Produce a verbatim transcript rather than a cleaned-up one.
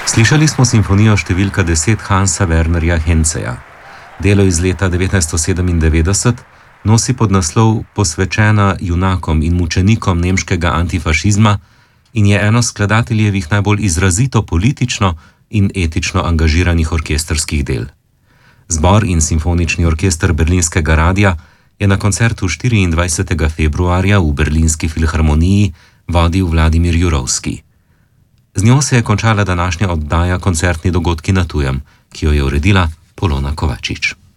Slišali smo simfonijo številka deset Hansa Wernerja Henzeja. Delo iz leta devetnajststo sedemindevetdeset nosi podnaslov Posvečena junakom in mučenikom nemškega antifašizma in je eno skladateljevih najbolj izrazito politično in etično angažiranih orkestrskih del. Zbor in simfonični orkester Berlinskega radia je na koncertu štiriindvajsetega februarja v Berlinski filharmoniji vodil Vladimir Jurovski. Z njo se je končala današnja oddaja Koncertni dogodki na tujem, ki jo je uredila Polona Kovačič.